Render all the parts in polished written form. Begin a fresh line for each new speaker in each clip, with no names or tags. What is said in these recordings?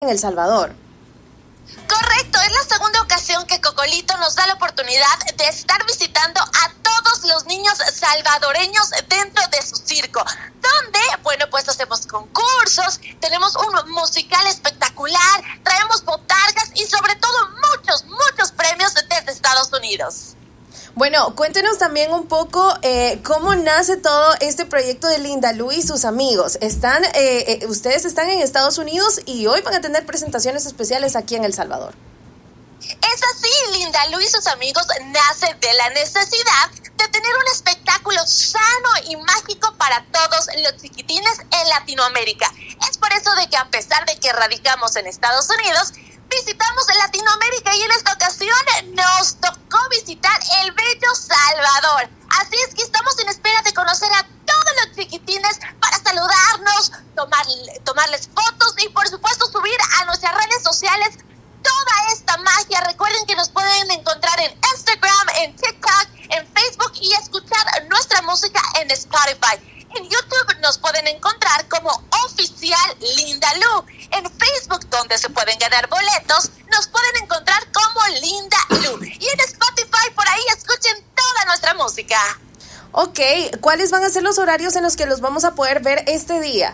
en El Salvador.
Correcto, es la segunda ocasión que Cocolito nos da la oportunidad de estar visitando a todos los niños salvadoreños dentro de su circo, donde, bueno, pues hacemos concursos, tenemos un musical espectacular, traemos botargas y sobre todo muchos premios desde Estados Unidos.
Bueno, cuéntenos también un poco cómo nace todo este proyecto de Linda Lu y sus amigos. Ustedes están en Estados Unidos y hoy van a tener presentaciones especiales aquí en El Salvador.
Es así, Linda Lu y sus amigos nace de la necesidad de tener un espectáculo sano y mágico para todos los chiquitines en Latinoamérica. Es por eso de que a pesar de que radicamos en Estados Unidos, visitamos Latinoamérica y en esta ocasión nos tocó visitar el bello Salvador. Así es que estamos en espera de conocer a todos los chiquitines para saludarnos, tomarles fotos y por supuesto subir a nuestras redes sociales toda esta magia. Recuerden que nos pueden encontrar en Instagram, en TikTok, en Facebook y escuchar nuestra música en Spotify. En YouTube nos pueden encontrar como Oficial Linda Lu. En Facebook, donde se pueden ganar boletos, nos pueden encontrar como Linda Lu. Y en Spotify, por ahí, escuchen toda nuestra música.
Ok, ¿cuáles van a ser los horarios en los que los vamos a poder ver este día?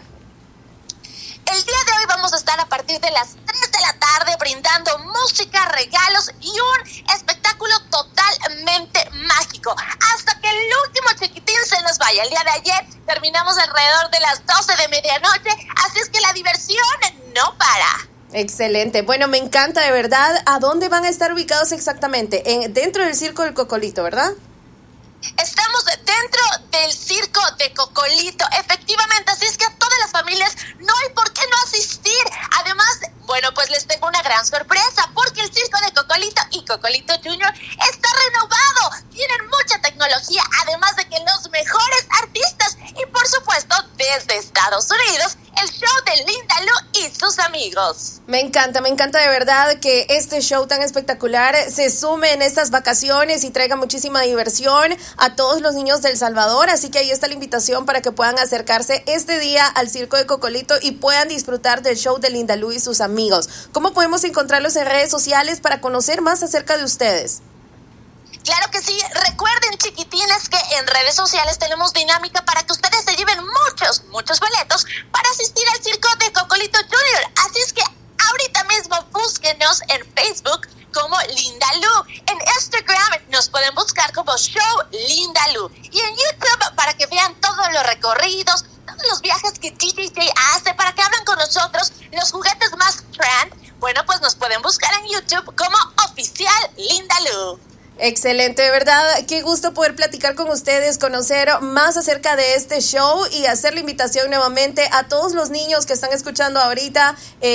El día de hoy vamos a estar a partir de las 3 de la tarde brindando música, regalos y un espectáculo totalmente mágico. Hasta que el último chiquitín se nos vaya. El día de ayer terminamos alrededor de las 12 de medianoche, así es que la diversión no para.
Excelente. Bueno, me encanta, de verdad. ¿A dónde van a estar ubicados exactamente? Dentro del Circo del Cocolito, ¿verdad?
Estamos dentro del Circo de Cocolito, efectivamente, así es que a todas las familias no hay por qué no asistir. Además, bueno, pues les tengo una gran sorpresa, porque el Circo de Cocolito y Cocolito Junior está renovado, tienen mucha tecnología, además de que los mejores artistas y por supuesto desde Estados Unidos, el show de Linda Lu y sus amigos.
Me encanta de verdad que este show tan espectacular se sume en estas vacaciones y traiga muchísima diversión a todos los niños de El Salvador, así que ahí está la invitación para que puedan acercarse este día al Circo de Cocolito y puedan disfrutar del show de Linda Lu y sus amigos. ¿Cómo podemos encontrarlos en redes sociales para conocer más acerca de ustedes?
Claro que sí, recuerden chiquitines que en redes sociales tenemos dinámica para que ustedes se lleven muchos boletos para asistir al Circo de Cocolito Junior, así es que ahorita mismo búsquenos en Facebook como Linda Lu, en Instagram nos pueden buscar como Show Linda Lu y en YouTube para que vean todos los recorridos, todos los viajes que TJJ hace, para que hablen con nosotros, los juguetes más trend, bueno pues nos pueden buscar en YouTube como Oficial Linda Lu.
Excelente, de verdad, qué gusto poder platicar con ustedes, conocer más acerca de este show y hacer la invitación nuevamente a todos los niños que están escuchando ahorita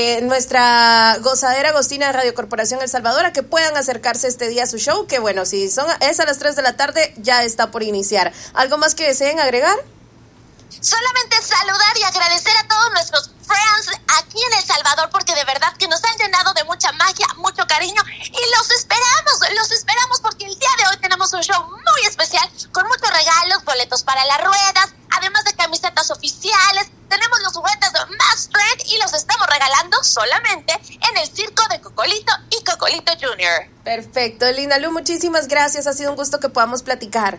nuestra gozadera agostina de Radio Corporación El Salvador, a que puedan acercarse este día a su show, que bueno, si es a las 3 de la tarde, ya está por iniciar. ¿Algo más que deseen agregar?
Solamente saludar y agradecer a todos nuestros friends aquí en El Salvador, porque de verdad que nos han llenado de mucha magia, mucho cariño y los esperamos porque el día de hoy tenemos un show muy especial con muchos regalos, boletos para las ruedas, además de camisetas oficiales, tenemos los juguetes más trend y los estamos regalando solamente en el Circo de Cocolito y Cocolito Junior.
Perfecto, Linda Lu, muchísimas gracias, ha sido un gusto que podamos platicar.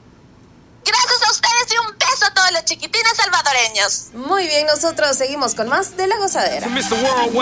Gracias a ustedes y un beso a todos los chiquitines salvadoreños.
Muy bien, nosotros seguimos con más de La Gozadera.